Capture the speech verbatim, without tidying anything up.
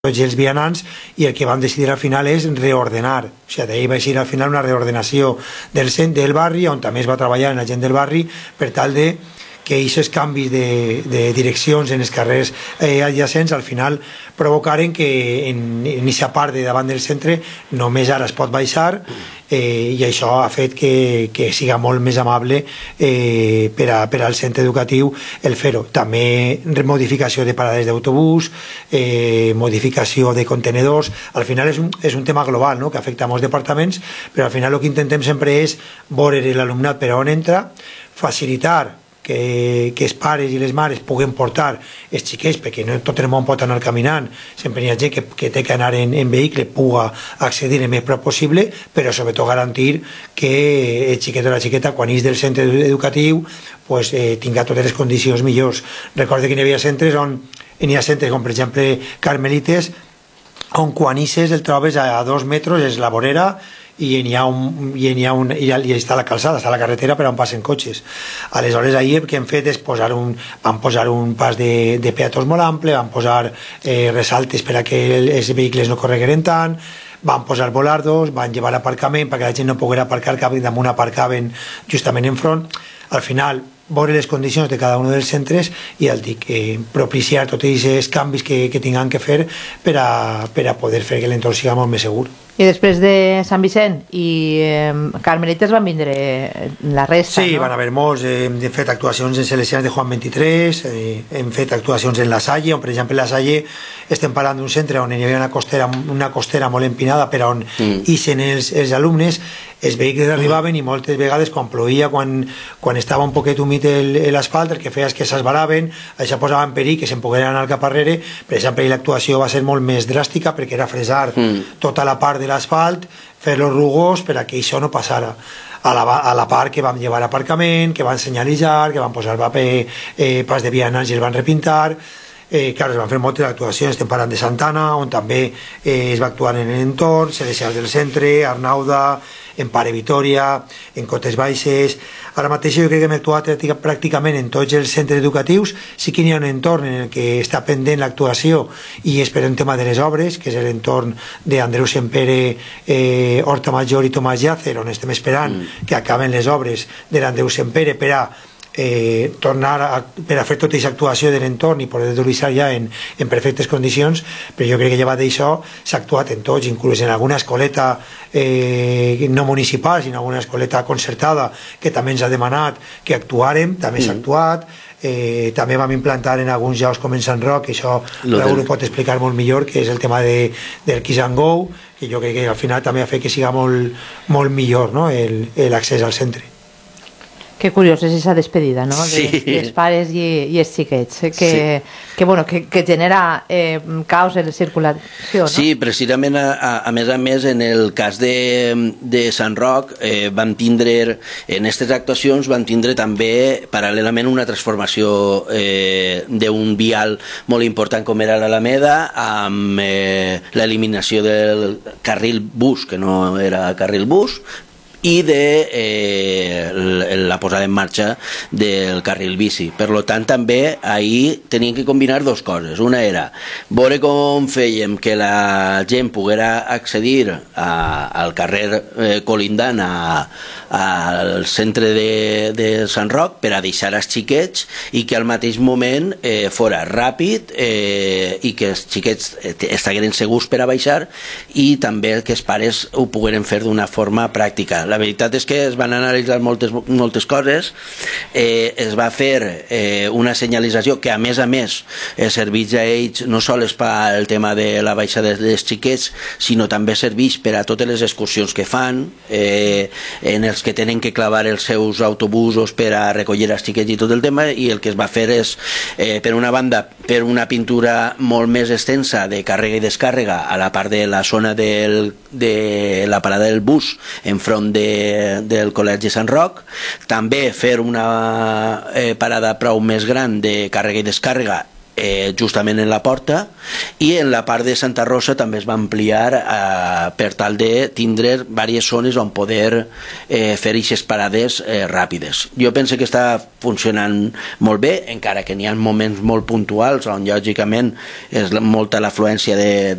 tots els vianants, i el que vam decidir al final és reordenar, o sigui, d'ahir va ser al final una reordenació del centre del barri, on també es va treballar en la gent del barri per tal de que aquests canvis de, de direccions en els carrers eh, adjacents al final provocaren que en aquesta part de davant del centre només ara es pot baixar, eh, i això ha fet que, que siga molt més amable eh, per, a, per al centre educatiu el fer-ho. També modificació de parades d'autobús, eh, modificació de contenedors. Al final és un, és un tema global, no?, que afecta a molts departaments, però al final el que intentem sempre és veure l'alumnat per on entra, facilitar que, que els pares i les mares puguen portar els xiquets, perquè no tot el món pot anar caminant, sempre hi ha gent que, que té que anar en, en vehicle, puga accedir el més prop possible, però sobretot garantir que el xiquet o la xiqueta quan és del centre educatiu pues, eh, tinga totes les condicions millors. Recorde que hi havia centres on hi ha centres com per exemple Carmelites, on quan ixes el trobes a, a dos metres, és la vorera, i hi ha un, i hi ha un, i està la calçada, està la carretera per on passen cotxes. Aleshores ahir el que hem fet és posar un, van posar un pas de, de peatons molt ample, van posar eh, resaltes per a que els vehicles no corregueren tant, van posar volardos, van llevar aparcament perquè la gent no poguera aparcar, que damunt aparcaven justament enfront. Al final veure les condicions de cada un dels centres i el dic, eh, propiciar tots aquests canvis que, que tinguem que fer per a, per a poder fer que l'entorn sigui molt més segur. I després de Sant Vicent i eh, Carmelites van vindre la resta, sí, no? Van haver molts, eh, hem fet actuacions en Salesians de Juan vint-i-tres, eh, hem fet actuacions en La Salle, on per exemple La Salle estem parlant d'un centre on hi havia una costera, una costera molt empinada per on mm. ixen els, els alumnes, els vehicles arribaven i moltes vegades quan plovia, quan, quan estava un poquet humit l'asfalt, el que feia és que s'esbaraven, això posava en perill que se'n pogueren anar cap arrere. Per exemple, l'actuació va ser molt més dràstica perquè era fresar mm. tota la part de l'asfalt, fer-lo rugós per a que això no passara. A la, a la part que vam llevar aparcament, que van senyalitzar, que van posar paper, eh, pas de vianants i els van repintar. Eh, clar, es van fer moltes actuacions, estem parlant de Santana, on també eh, es va actuar en l'entorn, Salesians del Centre, Arnauda, en Pare Vitòria, en Cotes Baixes. Ara mateix jo crec que hem actuat pràcticament en tots els centres educatius. Sí que hi ha un entorn en el que està pendent l'actuació i és per un tema de les obres, que és l'entorn d'Andreu Sempere, eh, Horta Major i Tomàs Llàcer, on estem esperant mm. que acaben les obres de l'Andreu Sempere per a Eh, tornar a, per a fer tota aquesta actuació de l'entorn i poder utilitzar ja en, en perfectes condicions, però jo crec que llevat d'això s'ha actuat en tots, inclús en alguna escoleta eh, no municipal, sinó en alguna escoleta concertada que també ens ha demanat que actuàrem, també mm. s'ha actuat. Eh, també vam implantar en alguns llocs com en Sant Roc, això Raúl del... ho pot explicar molt millor, que és el tema de, del Kiss and Go, que jo crec que al final també ha fet que siga molt, molt millor, no?, l'accés al centre. Que curiós és aquesta despedida, no?, sí. dels, dels pares i, i els xiquets, que, sí. que, bueno, que, que genera eh, caos en la circulació, no? Sí, precisament, a, a més a més, en el cas de, de Sant Roc, eh, van tindre, en aquestes actuacions, van tindre també, paral·lelament, una transformació eh, d'un vial molt important com era l'Alameda, amb eh, l'eliminació del carril bus, que no era carril bus, i de eh, la posada en marxa del carril bici. Per tant, també ahir tenien que combinar dues coses. Una era veure com fèiem que la gent poguera accedir a, al carrer eh, colindant a, al centre de, de Sant Roc per a deixar els xiquets i que al mateix moment eh, fora ràpid eh, i que els xiquets estigueren segurs per a baixar i també que els pares ho pogueren fer d'una forma pràctica. La veritat és que es van analitzar moltes, moltes coses, eh, es va fer eh, una senyalització que a més a més eh, serveix a ells no sols per el tema de la baixada dels xiquets, sinó també serveix per a totes les excursions que fan, eh, en els que tenen que clavar els seus autobusos per a recollir els xiquets i tot el tema, i el que es va fer és, eh, per una banda, per una pintura molt més extensa de càrrega i descàrrega a la part de la zona del, de la parada del bus enfront de De, del Col·legi Sant Roc, també fer una eh, parada prou més gran de càrrega i descàrrega eh, justament en la porta, i en la part de Santa Rosa també es va ampliar eh, per tal de tindre diverses zones on poder eh, fer aquestes parades eh, ràpides. Jo penso que està funcionant molt bé, encara que n'hi ha moments molt puntuals on lògicament és molta l'afluència de,